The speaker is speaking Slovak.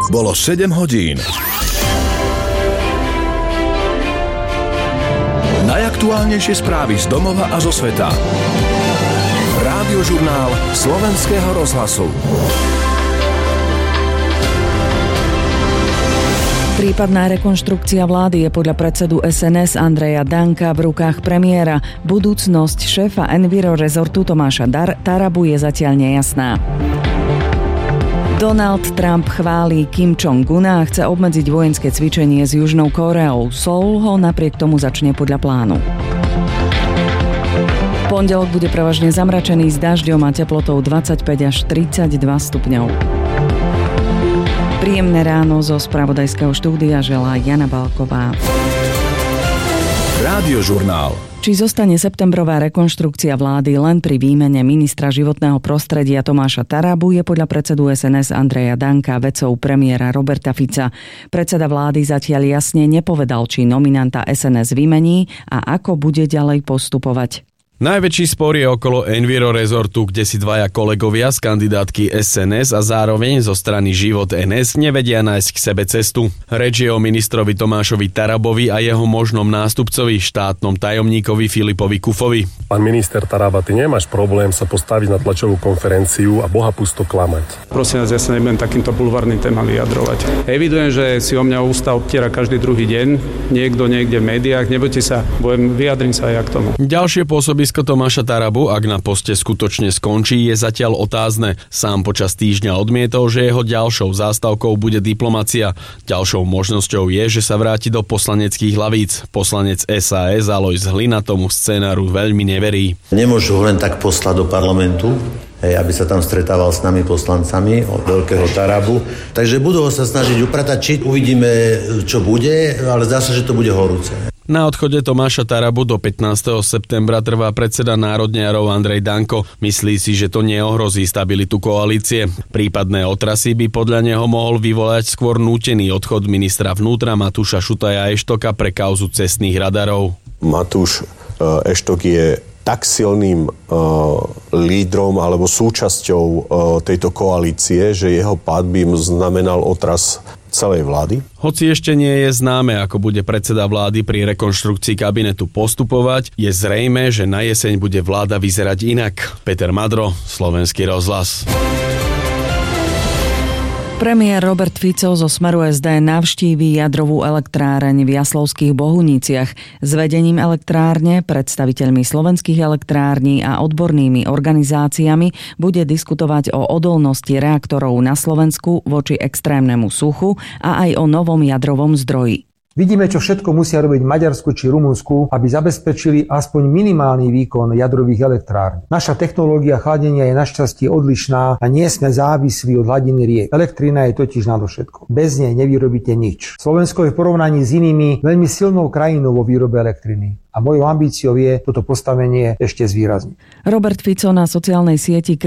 Bolo 7 hodín. Najaktuálnejšie správy z domova a zo sveta. Rádiožurnál Slovenského rozhlasu. Prípadná rekonštrukcia vlády je podľa predsedu SNS Andreja Danka v rukách premiéra. Budúcnosť šéfa Enviro Resortu Tomáša Tarabu je zatiaľ nejasná. Donald Trump chválí Kim Jong-una a chce obmedziť vojenské cvičenie s Južnou Kóreou. Seoul ho napriek tomu začne podľa plánu. Pondelok bude prevažne zamračený s dažďom a teplotou 25 až 32 stupňov. Príjemné ráno zo spravodajského štúdia želá Jana Balková. Rádiožurnál. Či zostane septembrová rekonštrukcia vlády len pri výmene ministra životného prostredia Tomáša Tarabu, je podľa predsedu SNS Andreja Danka vecou premiéra Roberta Fica. Predseda vlády zatiaľ jasne nepovedal, či nominanta SNS vymení a ako bude ďalej postupovať. Najväčší spor je okolo Enviro Resortu, kde si dvaja kolegovia z kandidátky SNS a zároveň zo strany Život NS nevedia nájsť k sebe cestu. Reč je o ministrovi Tomášovi Tarabovi a jeho možnom nástupcovi, štátnom tajomníkovi Filipovi Kufovi. Pán minister Taraba, ty nemáš problém sa postaviť na tlačovú konferenciu a bohapusto klamať. Prosím vás, ja sa nebudem takýmto bulvárnym témam vyjadrovať. Evidujem, že si o mňa ústa obtiera každý druhý deň, niekto niekde v médiách, nebojte sa, vyjadrím sa aj k tomu. Ďalšie pôsobisko Tomáša Tarabu, ak na poste skutočne skončí, je zatiaľ otázne. Sám počas týždňa odmietol, že jeho ďalšou zástavkou bude diplomacia. Ďalšou možnosťou je, že sa vráti do poslaneckých hlavíc. Poslanec SAS Alojz Hlina tomu scenáru veľmi neverí. Nemôžu ho len tak poslať do parlamentu, aby sa tam stretával s nami poslancami od veľkého Tarabu. Takže budú ho sa snažiť upratať, či uvidíme, čo bude, ale zdá sa, že to bude horúce. Na odchode Tomáša Tarabu do 15. septembra trvá predseda národniarov Andrej Danko. Myslí si, že to neohrozí stabilitu koalície. Prípadné otrasy by podľa neho mohol vyvolať skôr nútený odchod ministra vnútra Matúša Šutaja Eštoka pre kauzu cestných radarov. Matúš Eštok je tak silným lídrom alebo súčasťou tejto koalície, že jeho pád by znamenal otras celej vlády. Hoci ešte nie je známe, ako bude predseda vlády pri rekonštrukcii kabinetu postupovať, je zrejmé, že na jeseň bude vláda vyzerať inak. Peter Madro, Slovenský rozhlas. Premiér Robert Fico zo Smeru SD navštíví jadrovú elektráreň v Jaslovských Bohuniciach. S vedením elektrárne, predstaviteľmi slovenských elektrární a odbornými organizáciami bude diskutovať o odolnosti reaktorov na Slovensku voči extrémnemu suchu a aj o novom jadrovom zdroji. Vidíme, čo všetko musia robiť Maďarsku či Rumunsku, aby zabezpečili aspoň minimálny výkon jadrových elektrární. Naša technológia chladenia je našťastie odlišná a nie sme závislí od hladiny riek. Elektrina je totiž nadovšetko. Bez nej nevyrobíte nič. Slovensko je v porovnaní s inými veľmi silnou krajinou vo výrobe elektriny. A mojou ambíciou je toto postavenie ešte zvýrazniť. Robert Fico na sociálnej sieti